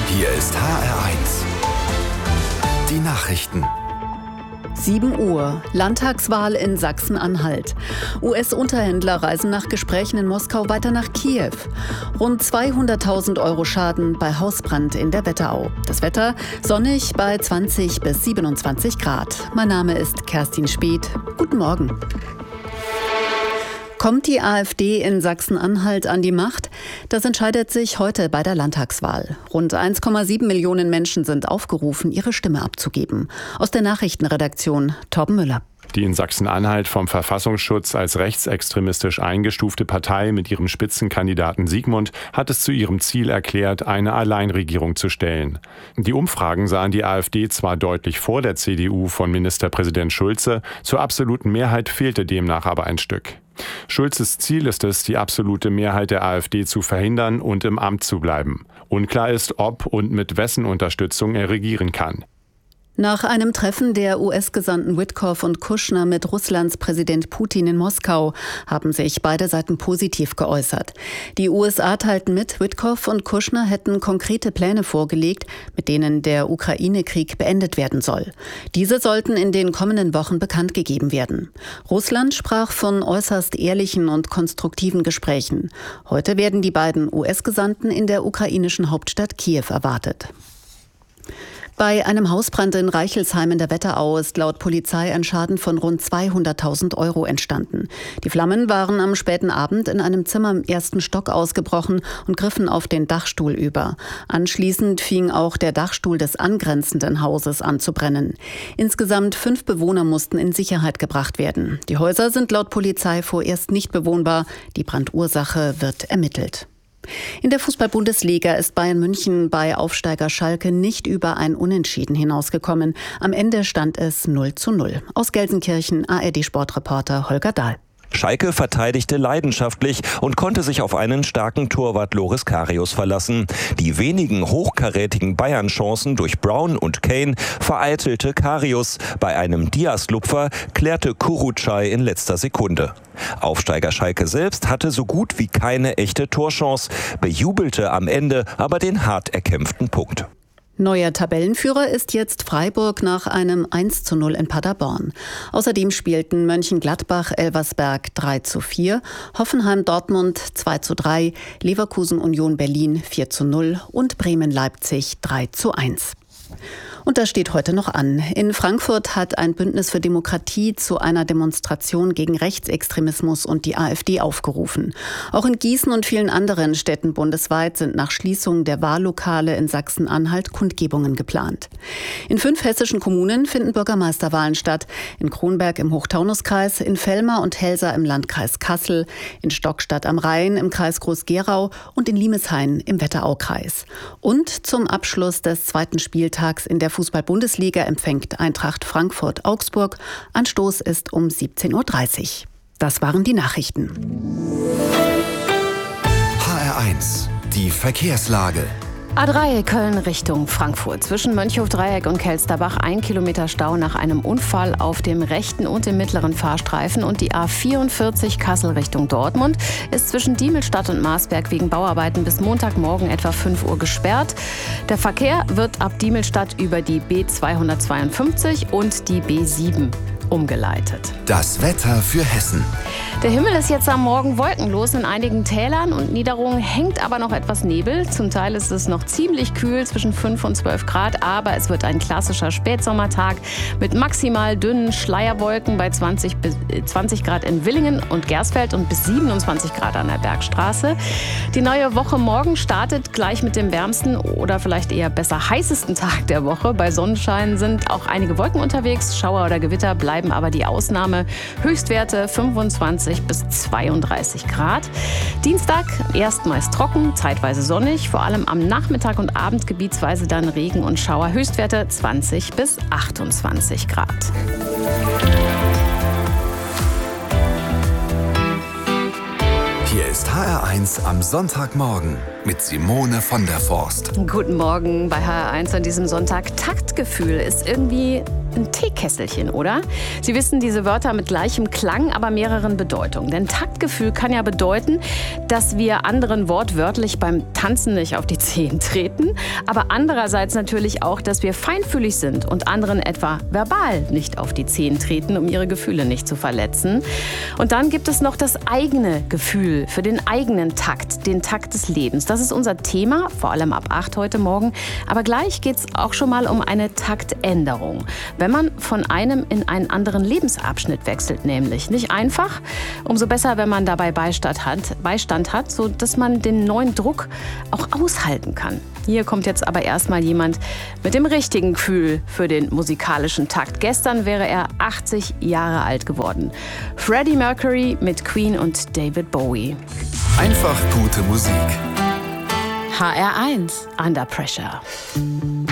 Hier ist HR1. Die Nachrichten. 7 Uhr, Landtagswahl in Sachsen-Anhalt. US-Unterhändler reisen nach Gesprächen in Moskau weiter nach Kiew. Rund 200.000 € Schaden bei Hausbrand in der Wetterau. Das Wetter sonnig bei 20 bis 27 Grad. Mein Name ist Kerstin Speth. Guten Morgen. Kommt die AfD in Sachsen-Anhalt an die Macht? Das entscheidet sich heute bei der Landtagswahl. Rund 1,7 Millionen Menschen sind aufgerufen, ihre Stimme abzugeben. Aus der Nachrichtenredaktion Torben Müller. Die in Sachsen-Anhalt vom Verfassungsschutz als rechtsextremistisch eingestufte Partei mit ihrem Spitzenkandidaten Sigmund hat es zu ihrem Ziel erklärt, eine Alleinregierung zu stellen. Die Umfragen sahen die AfD zwar deutlich vor der CDU von Ministerpräsident Schulze, zur absoluten Mehrheit fehlte demnach aber ein Stück. Schulzes Ziel ist es, die absolute Mehrheit der AfD zu verhindern und im Amt zu bleiben. Unklar ist, ob und mit wessen Unterstützung er regieren kann. Nach einem Treffen der US-Gesandten Witkoff und Kushner mit Russlands Präsident Putin in Moskau haben sich beide Seiten positiv geäußert. Die USA teilten mit, Witkoff und Kushner hätten konkrete Pläne vorgelegt, mit denen der Ukraine-Krieg beendet werden soll. Diese sollten in den kommenden Wochen bekannt gegeben werden. Russland sprach von äußerst ehrlichen und konstruktiven Gesprächen. Heute werden die beiden US-Gesandten in der ukrainischen Hauptstadt Kiew erwartet. Bei einem Hausbrand in Reichelsheim in der Wetterau ist laut Polizei ein Schaden von rund 200.000 € entstanden. Die Flammen waren am späten Abend in einem Zimmer im 1. Stock ausgebrochen und griffen auf den Dachstuhl über. Anschließend fing auch der Dachstuhl des angrenzenden Hauses an zu brennen. Insgesamt 5 Bewohner mussten in Sicherheit gebracht werden. Die Häuser sind laut Polizei vorerst nicht bewohnbar. Die Brandursache wird ermittelt. In der Fußball-Bundesliga ist Bayern München bei Aufsteiger Schalke nicht über ein Unentschieden hinausgekommen. Am Ende stand es 0:0. Aus Gelsenkirchen ARD-Sportreporter Holger Dahl. Schalke verteidigte leidenschaftlich und konnte sich auf einen starken Torwart Loris Karius verlassen. Die wenigen hochkarätigen Bayern-Chancen durch Brown und Kane vereitelte Karius. Bei einem Diaz-Lupfer klärte Kurucay in letzter Sekunde. Aufsteiger Schalke selbst hatte so gut wie keine echte Torchance, bejubelte am Ende aber den hart erkämpften Punkt. Neuer Tabellenführer ist jetzt Freiburg nach einem 1:0 in Paderborn. Außerdem spielten Mönchengladbach-Elversberg 3:4, Hoffenheim-Dortmund 2:3, Leverkusen-Union Berlin 4:0 und Bremen-Leipzig 3:1. Und das steht heute noch an. In Frankfurt hat ein Bündnis für Demokratie zu einer Demonstration gegen Rechtsextremismus und die AfD aufgerufen. Auch in Gießen und vielen anderen Städten bundesweit sind nach Schließung der Wahllokale in Sachsen-Anhalt Kundgebungen geplant. In 5 hessischen Kommunen finden Bürgermeisterwahlen statt. In Kronberg im Hochtaunuskreis, in Vellmar und Helsa im Landkreis Kassel, in Stockstadt am Rhein im Kreis Groß-Gerau und in Limeshain im Wetteraukreis. Und zum Abschluss des 2. Spieltags in der Fußball-Bundesliga empfängt Eintracht Frankfurt Augsburg. Anstoß ist um 17:30 Uhr. Das waren die Nachrichten. HR1, die Verkehrslage. A3 Köln Richtung Frankfurt. Zwischen Mönchhof-Dreieck und Kelsterbach 1 Kilometer Stau nach einem Unfall auf dem rechten und dem mittleren Fahrstreifen. Und die A44 Kassel Richtung Dortmund ist zwischen Diemelstadt und Marsberg wegen Bauarbeiten bis Montagmorgen etwa 5 Uhr gesperrt. Der Verkehr wird ab Diemelstadt über die B252 und die B7 umgeleitet. Das Wetter für Hessen. Der Himmel ist jetzt am Morgen wolkenlos. In einigen Tälern und Niederungen hängt aber noch etwas Nebel. Zum Teil ist es noch ziemlich kühl, zwischen 5 und 12 Grad. Aber es wird ein klassischer Spätsommertag mit maximal dünnen Schleierwolken bei 20 Grad in Villingen und Gersfeld und bis 27 Grad an der Bergstraße. Die neue Woche morgen startet gleich mit dem wärmsten oder vielleicht eher besser heißesten Tag der Woche. Bei Sonnenschein sind auch einige Wolken unterwegs. Schauer oder Gewitter bleiben aber die Ausnahme. Höchstwerte 25 bis 32 Grad. Dienstag erstmals trocken, zeitweise sonnig. Vor allem am Nachmittag und Abend gebietsweise dann Regen und Schauer. Höchstwerte 20 bis 28 Grad. Hier ist HR1 am Sonntagmorgen mit Simone von der Forst. Guten Morgen bei HR1 an diesem Sonntag. Taktgefühl ist irgendwie ein Teekesselchen, oder? Sie wissen, diese Wörter mit gleichem Klang, aber mehreren Bedeutungen. Denn Taktgefühl kann ja bedeuten, dass wir anderen wortwörtlich beim Tanzen nicht auf die Zehen treten, aber andererseits natürlich auch, dass wir feinfühlig sind und anderen etwa verbal nicht auf die Zehen treten, um ihre Gefühle nicht zu verletzen. Und dann gibt es noch das eigene Gefühl für den eigenen Takt, den Takt des Lebens. Das ist unser Thema, vor allem ab 8 heute Morgen. Aber gleich geht es auch schon mal um eine Taktänderung. Wenn man von einem in einen anderen Lebensabschnitt wechselt, nämlich. Nicht einfach, umso besser, wenn man dabei Beistand hat, sodass man den neuen Druck auch aushalten kann. Hier kommt jetzt aber erstmal jemand mit dem richtigen Gefühl für den musikalischen Takt. Gestern wäre er 80 Jahre alt geworden. Freddie Mercury mit Queen und David Bowie. Einfach gute Musik. HR1 Under Pressure.